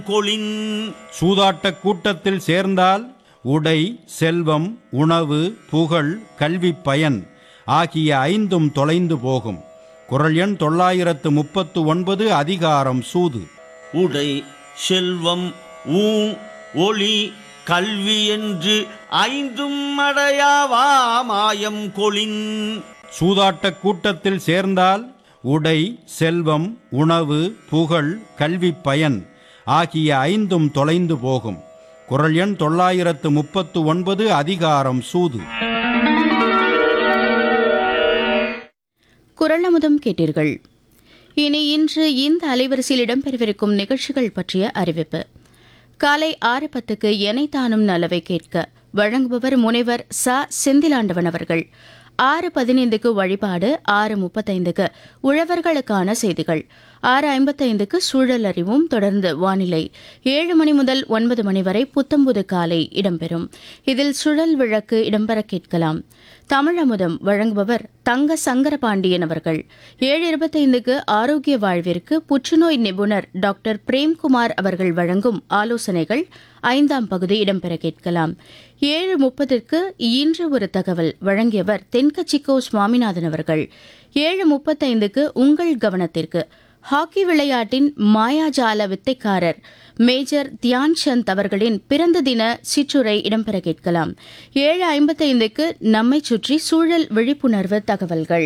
கொளின் சூதாட்டக் கூட்டத்தில் சேர்ந்தால் உடை, செல்வம், உணவு, புகழ், கல்விப் பயன் ஆகிய ஐந்தும் தொலைந்து போகும். குறள் எண் 939. அதிகாரம் சூது. உடை, செல்வம், ஒளி, கல்வி என்று ஐந்தும் அடையாவா மாயம் கொளின். சூதாட்டக் கூட்டத்தில் சேர்ந்தால் உடை, செல்வம், உணவு, புகழ், கல்விப் பயன் ஆகிய ஐந்தும் தொலைந்து போகும். குறள் எண் 939. அதிகாரம் சூது. குறள் அமுதம் கேட்டீர்கள். இனி இன்று இந்த அலைவரிசையில் இடம்பெறவிருக்கும் நிகழ்ச்சிகள் பற்றிய அறிவிப்பு. காலை 6:10 எனைத்தானும் நலவை கேட்க வழங்குபவர் முனைவர் ச. செந்திலாண்டவன் அவர்கள். 6:15 வழிபாடு, 6:35 உழவர்களுக்கான செய்திகள், 6:55 சூழல் அறிவும், தொடர்ந்து வானிலை. 7 மணி முதல் 9 மணி வரை புத்தம்புது காலை இடம்பெறும். இதில் சுழல் விளக்கு இடம்பெற கேட்கலாம். தமிழமுதம் வழங்குபவர் தங்க சங்கரபாண்டியன் அவர்கள். 7:25 ஆரோக்கிய வாழ்விற்கு புற்றுநோய் நிபுணர் டாக்டர் பிரேம்குமார் அவர்கள் வழங்கும் ஆலோசனைகள் 5ஆம் பகுதி இடம்பெற கேட்கலாம். 7:30 இன்று ஒரு தகவல் வழங்கியவர் தென்கட்சிக்கோ சுவாமிநாதன் அவர்கள். 7:35 உங்கள் கவனத்திற்கு ஹாக்கி விளையாட்டின் மாயாஜால வித்தைக்காரர் மேஜர் தியான் சந்த் அவர்களின் பிறந்த தின சிற்றுரை இடம்பெற கேட்கலாம். 7:55 நம்மை சுற்றி சூழல் விழிப்புணர்வு தகவல்கள்.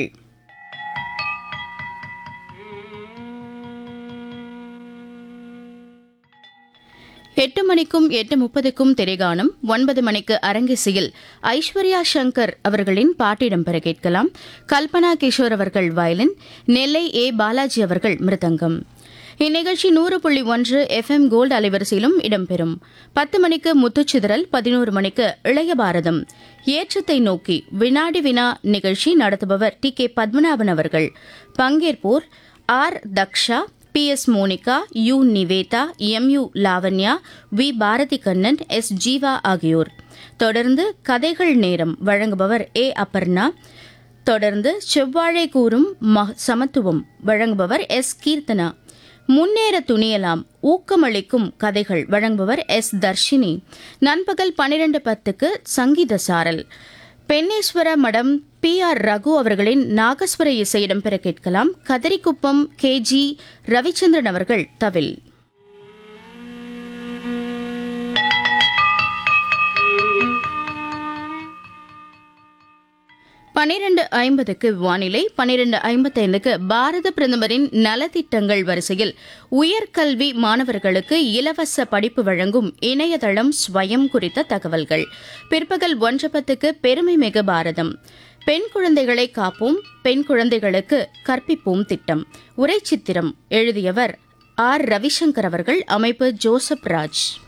எட்டு மணிக்கும் 8:30க்கும் திரைகானம். 9 மணிக்கு அரங்கிசையில் ஐஸ்வர்யா சங்கர் அவர்களின் பாட்டு இடம்பெற கேட்கலாம். கல்பனா கிஷோர் அவர்கள் வயலின், நெல்லை ஏ. பாலாஜி அவர்கள் மிருதங்கம். இந்நிகழ்ச்சி 100.1 FM கோல்டு அலைவரிசையிலும் இடம்பெறும். 10 மணிக்கு முத்துச்சிதறல், 11 மணிக்கு இளைய பாரதம் ஏற்றத்தை நோக்கி வினாடி வினா நிகழ்ச்சி நடத்துபவர் டி. கே. பத்மநாபன் அவர்கள். பங்கேற்போர் R. Daksha, PS Monica, U. Nivetha, MU Lavanya, V. Bharathi Kannan, S. Jeeva ஆகியோர். தொடர்ந்து கதைகள் நேரம் வழங்குபவர் A. அபர்ணா. தொடர்ந்து செவ்வாழை கூறும் சமத்துவம் வழங்குபவர் S. கீர்த்தனா. முன்னேற துணியலாம் ஊக்கமளிக்கும் கதைகள் வழங்குபவர் S. தர்ஷினி. நண்பகல் 12:10 சங்கீத சாரல் பென்னேஸ்வர மடம் PR ரகு அவர்களின் நாகஸ்வர இசை இடம்பெற கேட்கலாம். கதரிக்குப்பம் KG ரவிச்சந்திரன் அவர்கள் தவில். 12:50 வானிலை. 12:55 பாரத பிரதமரின் நலத்திட்டங்கள் வரிசையில் உயர்கல்வி மாணவர்களுக்கு இலவச படிப்பு வழங்கும் இணையதளம் ஸ்வயம் குறித்த தகவல்கள். பிற்பகல் 1:10 பெருமைமிகு பாரதம் பெண் குழந்தைகளை காப்போம், பெண் குழந்தைகளுக்கு கற்பிப்போம் திட்டம். உரைச்சித்திரம் எழுதியவர் R. ரவிசங்கர் அவர்கள். அமைப்பு ஜோசப் ராஜ்.